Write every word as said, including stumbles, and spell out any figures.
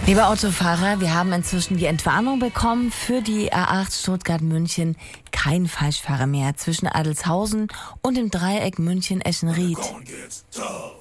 Lieber Autofahrer, wir haben inzwischen die Entwarnung bekommen für die A acht Stuttgart-München. Kein Falschfahrer mehr zwischen Adelshausen und dem Dreieck München-Eschenried.